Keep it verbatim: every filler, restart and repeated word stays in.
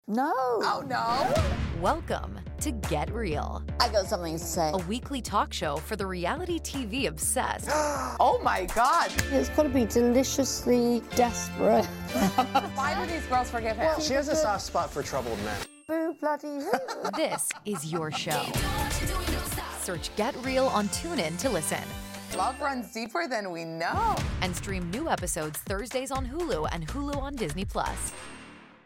No. Oh, no. Welcome to Get Real, I got something to say. a weekly talk show for the reality T V obsessed Oh, my God. It's got to be deliciously desperate. Why do these girls forgive him? She has a soft spot for troubled men. Boo bloody who? This is your show. Search Get Real on TuneIn to listen. Love runs deeper than we know. And stream new episodes Thursdays on Hulu and Hulu on Disney Plus.